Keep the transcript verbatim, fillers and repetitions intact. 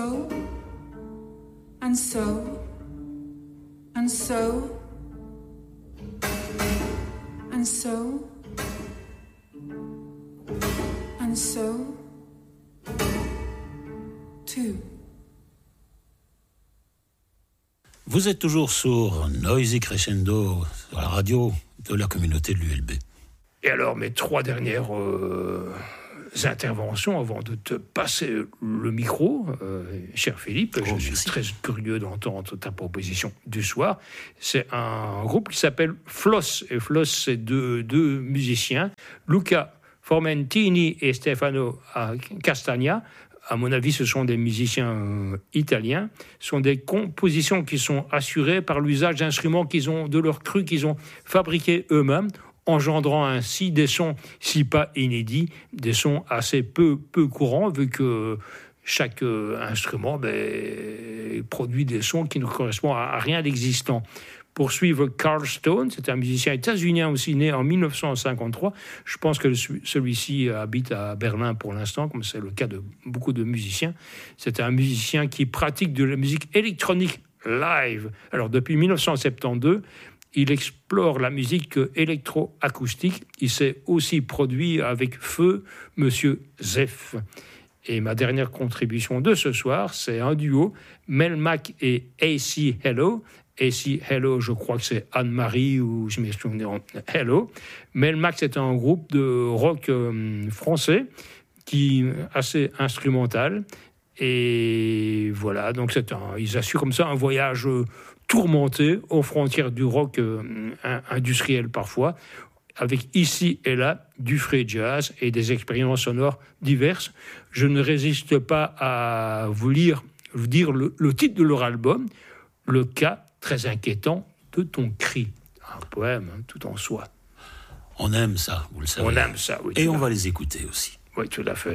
and so, and so, and so, and so, too. Vous êtes toujours sur Noisy Crescendo, sur la radio de la communauté de l'U L B. Et alors, mes trois dernières euh, interventions, avant de te passer le micro, euh, cher Philippe, oh, je suis merci. Très curieux d'entendre ta proposition du soir. C'est un groupe qui s'appelle Floss. Et Floss, c'est deux, deux musiciens, Luca Formentini et Stefano Castagna. À mon avis, ce sont des musiciens euh, italiens. Ce sont des compositions qui sont assurées par l'usage d'instruments qu'ils ont, de leurs crus qu'ils ont fabriqués eux-mêmes, engendrant ainsi des sons, si pas inédits, des sons assez peu, peu courants, vu que chaque euh, instrument ben, produit des sons qui ne correspondent à, à rien d'existant. Pour suivre Carl Stone, c'est un musicien états-unien aussi né en dix-neuf cent cinquante-trois. Je pense que celui-ci habite à Berlin pour l'instant, comme c'est le cas de beaucoup de musiciens. C'est un musicien qui pratique de la musique électronique live. Alors depuis dix-neuf cent soixante-douze, il explore la musique électro-acoustique. Il s'est aussi produit avec feu Monsieur Zeff. Et ma dernière contribution de ce soir, c'est un duo, Mel Mac et A C Hello. A C Hello, je crois que c'est Anne-Marie ou je me souviens Hello. Mel Mac, c'est un groupe de rock euh, français qui est assez instrumental. Et voilà, donc c'est un, ils assurent comme ça un voyage euh, tourmenté aux frontières du rock euh, industriel parfois, avec ici et là du free jazz et des expériences sonores diverses. Je ne résiste pas à vous lire, vous dire le, le titre de leur album, Le cas très inquiétant de ton cri. Un poème, hein, tout en soi. On aime ça, vous le savez. On aime ça, oui. Et on va les écouter aussi. Oui, tout à fait.